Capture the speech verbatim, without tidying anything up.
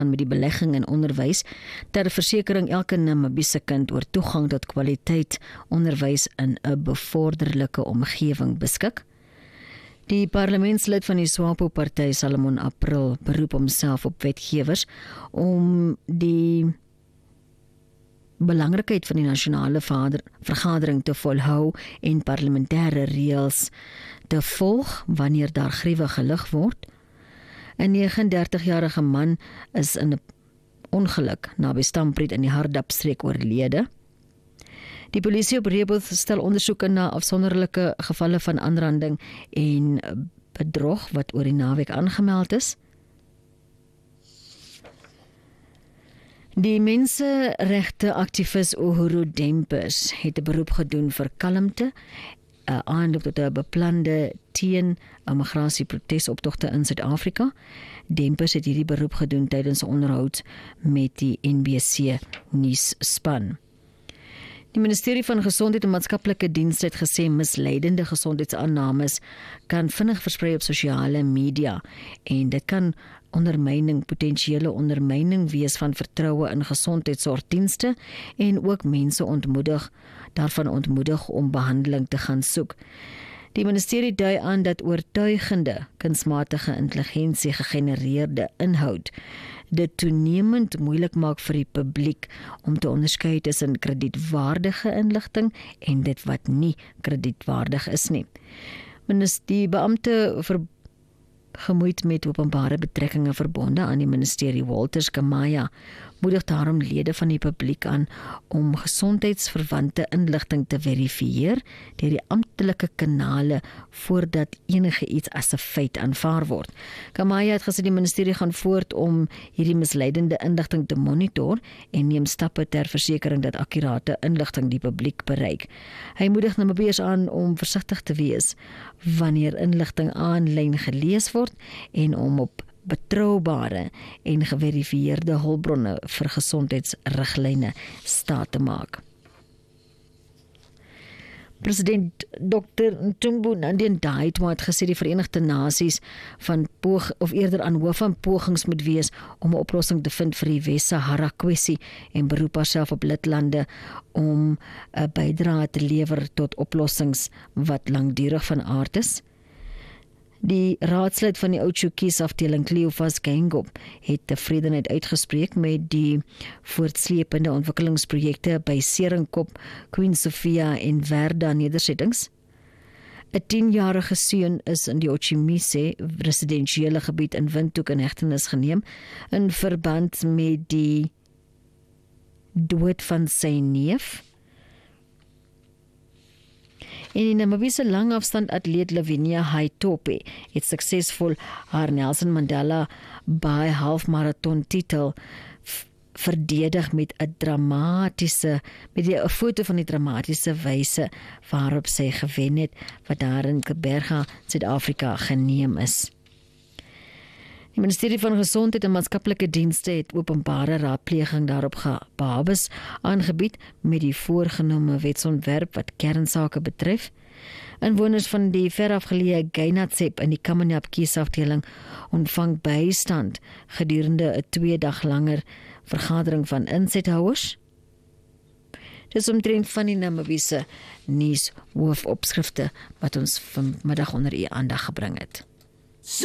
met die belegging in onderwys ter versekering elke Namibiese kind oor toegang tot kwaliteit onderwys in 'n bevorderlike omgewing beskik. Die parlementslid van die SWAPO-party, Salomon April, beroep homself op wetgewers om die belangrikheid van die nasionale vergadering te volhou en parlementêre reëls te volg wanneer daar griewe gelig word. 'n negenendertigjarige man is in 'n ongeluk naby Stampriet in die Hardap-streek oorlede. Die polisie op Rehoboth stel ondersoeke na afsonderlike gevalle van aanranding en bedrog wat oor die naweek aangemeld is. Die menseregte aktivis Uhuru Dempers het 'n beroep gedoen vir kalmte, 'n aanloop tot 'n beplande teen immigrasieprotesoptogte in Suid-Afrika. Dempers het hierdie beroep gedoen tydens 'n onderhoud met die N B C nuusspan. Die Ministerie van Gesondheid en Maatskaplike Dienste het gesê misleidende gesondheidsaannames kan vinnig versprei op sosiale media en dit kan ondermyning, potensiële ondermyning wees van vertroue in gesondheidsorgdienste en ook mense ontmoedig, daarvan ontmoedig om behandeling te gaan soek. Die ministerie dui aan dat oortuigende kunsmatige intelligensie gegenereerde inhoud dit toenemend moeilik maak vir die publiek om te onderskei tussen kredietwaardige inligting en dit wat nie kredietwaardig is nie. Die beampte vir gemoeid met openbare betrekkinge verbonde aan die ministerie, Walters Kamaya, moedig daarom lede van die publiek aan om gesondheidsverwante inligting te verifieer deur die amptelike kanale voordat enige iets as 'n feit aanvaar word. Kamaya het gesê die ministerie gaan voort om hierdie misleidende inligting te monitor en neem stappe ter versekering dat akkurate inligting die publiek bereik. Hy moedig Namibiërs aan om versigtig te wees wanneer inligting aanlyn gelees word en om op betroubare en geverifieerde hulpbronne vir gesondheidsriglyne staat te maak. President dokter Ntumbu Nandi-Ndaitwah het gesê die Verenigde Nasies van poog, of eerder aan hoof van pogings moet wees om 'n oplossing te vind vir die Wes-Sahara kwessie en beroep haarself op lidlande om 'n bydrae te lewer tot oplossings wat langdurig van aard is. Die raadslid van die Oudtshoorn afdeling Cleophas Gengop het tevredenheid uitgespreek met die voortsleepende ontwikkelingsprojekte by Seringkop, Queen Sofia en Verda nedersettings. 'n tienjarige seun is in die Otjimise residensiële gebied in Windhoek in hegtenis geneem in verband met die dood van sy neef. En die Namibiese langafstand atleet Lavinia Haitope het suksesvol haar Nelson Mandela Bay halfmarathon titel verdedig met 'n dramatiese met 'n foto van die dramatiese wyse waarop sy gewen het wat daar in Kaapberga, Suid-Afrika geneem is. Die Ministerie van Gesondheid en Maatskaplike Dienste het openbare raadpleging daarop gebasis aangebied met die voorgenome wetsontwerp wat kernsake betref. Inwoners van die verafgeleë Gainatsep in die Kamanyap kiesafdeling ontvang bystand gedurende 'n twee dag langer vergadering van insethouers. Dis omtrent van die Namibiese nuus hoofopskrifte wat ons vanmiddag onder u aandag gebring het.